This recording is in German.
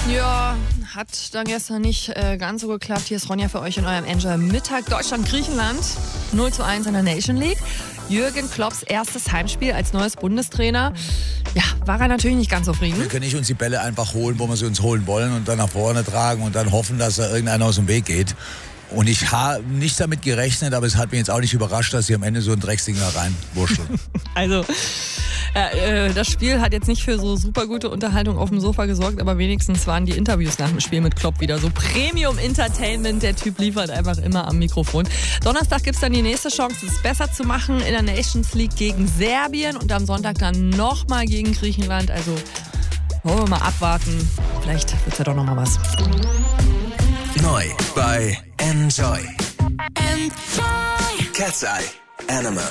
Ja, hat dann gestern nicht ganz so geklappt. Hier ist Ronja für euch in eurem Enjoy Mittag. Deutschland-Griechenland 0:1 in der Nation League. Jürgen Klopps erstes Heimspiel als neues Bundestrainer. Ja, war er natürlich nicht ganz zufrieden. Wir können nicht uns die Bälle einfach holen, wo wir sie uns holen wollen und dann nach vorne tragen und dann hoffen, dass da irgendeiner aus dem Weg geht. Und ich habe nicht damit gerechnet, aber es hat mich jetzt auch nicht überrascht, dass sie am Ende so ein Drecksding da reinwurschteln. Also, das Spiel hat jetzt nicht für so super gute Unterhaltung auf dem Sofa gesorgt, aber wenigstens waren die Interviews nach dem Spiel mit Klopp wieder so Premium-Entertainment. Der Typ liefert einfach immer am Mikrofon. Donnerstag gibt es dann die nächste Chance, es besser zu machen in der Nations League gegen Serbien und am Sonntag dann nochmal gegen Griechenland. Also wollen wir mal abwarten. Vielleicht wird es ja doch nochmal was. Neu bei Enjoy. Enjoy. Cat's Eye Anima.